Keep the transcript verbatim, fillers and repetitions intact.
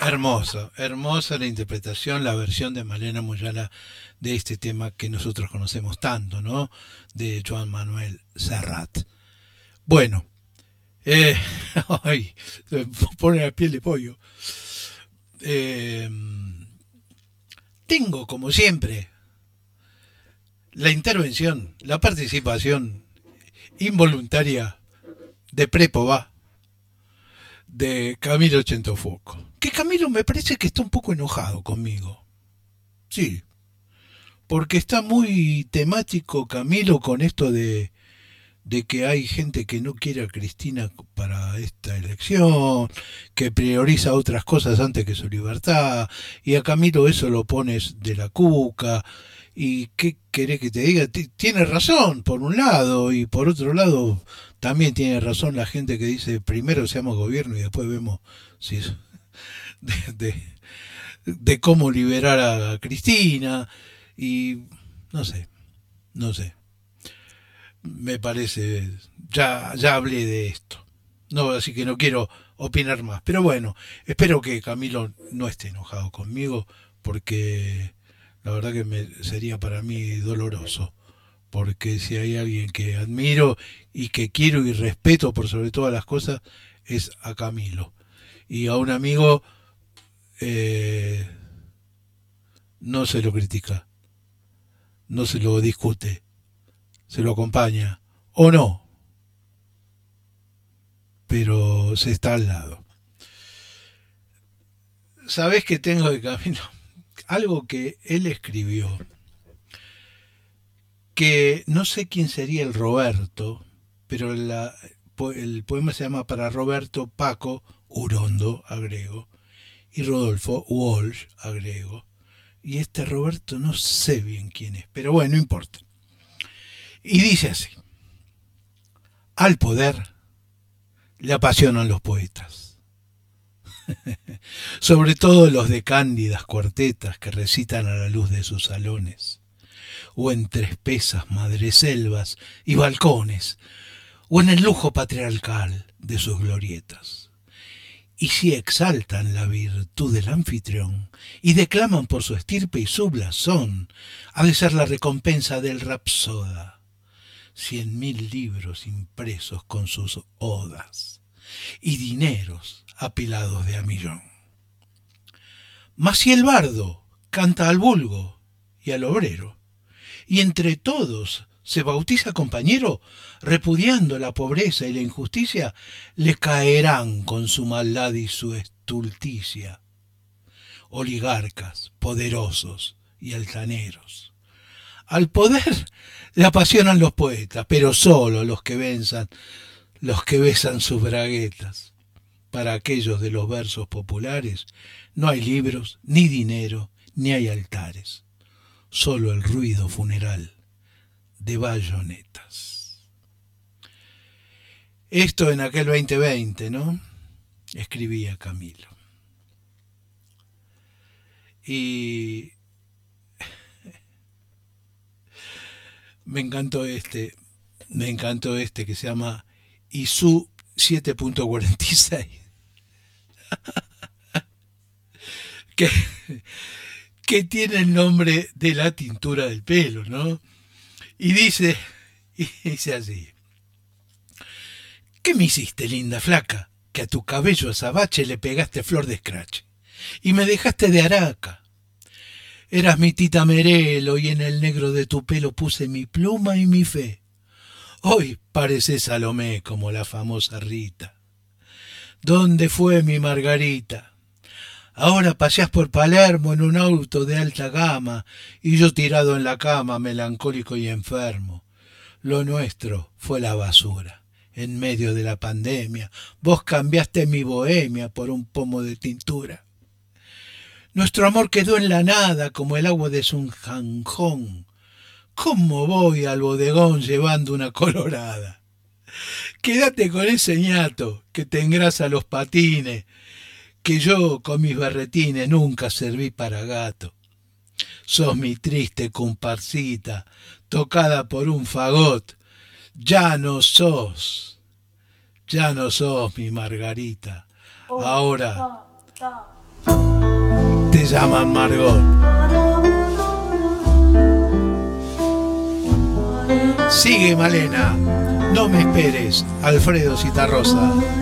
Hermoso, hermosa la interpretación, la versión de Malena Muyala de este tema que nosotros conocemos tanto, ¿no? De Joan Manuel Serrat. Bueno, eh, ay, me pone la piel de pollo. Eh, tengo, como siempre, la intervención, la participación involuntaria de Prepo va de Camilo Chentofoco. Que Camilo me parece que está un poco enojado conmigo. Sí, porque está muy temático Camilo con esto de, de que hay gente que no quiere a Cristina para esta elección, que prioriza otras cosas antes que su libertad, y a Camilo eso lo pones de la cuca, y qué querés que te diga, tiene razón por un lado, y por otro lado también tiene razón la gente que dice primero seamos gobierno y después vemos si es de, de, de cómo liberar a Cristina, y no sé, no sé, me parece, ya, ya hablé de esto, no, así que no quiero opinar más, pero bueno, espero que Camilo no esté enojado conmigo, porque la verdad que me, sería para mí doloroso, porque si hay alguien que admiro y que quiero y respeto por sobre todas las cosas, es a Camilo. Y a un amigo eh, no se lo critica, no se lo discute, se lo acompaña, o no, pero se está al lado. ¿Sabés qué tengo de Camilo? Algo que él escribió, que no sé quién sería el Roberto, pero la, el poema se llama Para Roberto Paco Urondo, agrego, y Rodolfo Walsh, agrego. Y este Roberto no sé bien quién es, pero bueno, no importa. Y dice así: al poder le apasionan los poetas, sobre todo los de cándidas cuartetas que recitan a la luz de sus salones, o entre espesas madreselvas y balcones, o en el lujo patriarcal de sus glorietas. Y si exaltan la virtud del anfitrión y declaman por su estirpe y su blasón, ha de ser la recompensa del rapsoda, cien mil libros impresos con sus odas y dineros apilados de a millón. Mas si el bardo canta al vulgo y al obrero, y entre todos se bautiza compañero, repudiando la pobreza y la injusticia, le caerán con su maldad y su estulticia oligarcas, poderosos y altaneros. Al poder le apasionan los poetas, pero solo los que besan, los que besan sus braguetas. Para aquellos de los versos populares no hay libros, ni dinero, ni hay altares, solo el ruido funeral de bayonetas. Esto en aquel veinte veinte, ¿no? Escribía Camilo. Y me encantó este, me encantó este que se llama Isu siete punto cuarenta y seis. Que, que tiene el nombre de la tintura del pelo, ¿no? Y dice, y dice así: ¿qué me hiciste, linda flaca? Que a tu cabello azabache le pegaste flor de escrache y me dejaste de araca. Eras mi tita Merelo y en el negro de tu pelo puse mi pluma y mi fe. Hoy pareces Salomé como la famosa Rita. ¿Dónde fue mi Margarita? Ahora paseás por Palermo en un auto de alta gama y yo tirado en la cama, melancólico y enfermo. Lo nuestro fue la basura. En medio de la pandemia, vos cambiaste mi bohemia por un pomo de tintura. Nuestro amor quedó en la nada como el agua de Sunjanjón. ¿Cómo voy al bodegón llevando una colorada? Quédate con ese ñato que te engrasa los patines, que yo con mis berretines nunca serví para gato. Sos mi triste comparsita, tocada por un fagot. Ya no sos, ya no sos mi Margarita. Ahora Te llaman Margot. Sigue Malena. No me esperes, Alfredo Citarrosa.